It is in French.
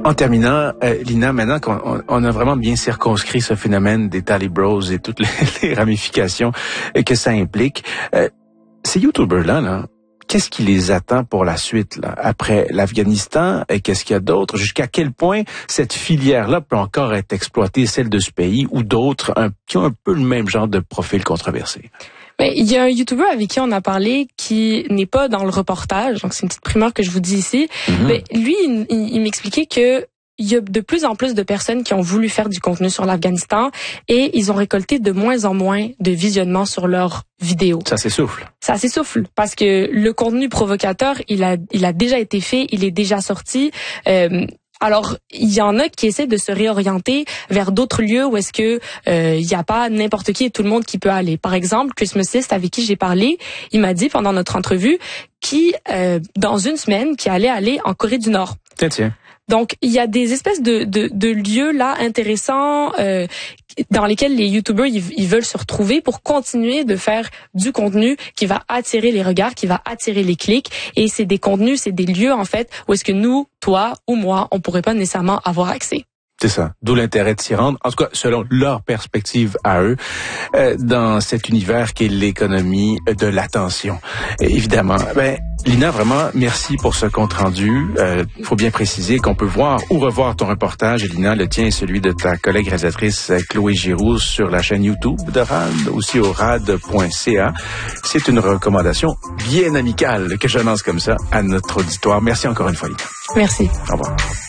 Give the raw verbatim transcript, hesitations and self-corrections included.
En terminant, euh, Lina, maintenant qu'on on a vraiment bien circonscrit ce phénomène des Talib Bros et toutes les, les ramifications que ça implique, euh, ces YouTubers-là, là, qu'est-ce qui les attend pour la suite, là, après l'Afghanistan, et qu'est-ce qu'il y a d'autre? Jusqu'à quel point cette filière-là peut encore être exploitée, celle de ce pays, ou d'autres un, qui ont un peu le même genre de profil controversé? Mais il y a un YouTuber avec qui on a parlé qui n'est pas dans le reportage, donc c'est une petite primeur que je vous dis ici. Mm-hmm. Mais lui, il, il, il m'expliquait que il y a de plus en plus de personnes qui ont voulu faire du contenu sur l'Afghanistan et ils ont récolté de moins en moins de visionnements sur leurs vidéos. Ça s'essouffle. Ça s'essouffle parce que le contenu provocateur, il a, il a déjà été fait, il est déjà sorti. Euh, Alors, il y en a qui essaient de se réorienter vers d'autres lieux où est-ce que euh, il y a pas n'importe qui et tout le monde qui peut aller. Par exemple, Christmasist, avec qui j'ai parlé, il m'a dit pendant notre entrevue qui, euh, dans une semaine, qui allait aller en Corée du Nord. Tiens, tiens. Donc, il y a des espèces de, de, de lieux là intéressants euh, dans lesquels les YouTubers ils, ils veulent se retrouver pour continuer de faire du contenu qui va attirer les regards, qui va attirer les clics. Et c'est des contenus, c'est des lieux en fait où est-ce que nous, toi ou moi, on pourrait pas nécessairement avoir accès. C'est ça. D'où l'intérêt de s'y rendre, en tout cas selon leur perspective à eux, euh, dans cet univers qu'est l'économie de l'attention. Et évidemment, ben Lina, vraiment, merci pour ce compte-rendu. Il euh, faut bien préciser qu'on peut voir ou revoir ton reportage, Lina, le tien et celui de ta collègue réalisatrice Chloé Giroux sur la chaîne YouTube de R A D, aussi au rad point c a. C'est une recommandation bien amicale que je lance comme ça à notre auditoire. Merci encore une fois, Lina. Merci. Au revoir.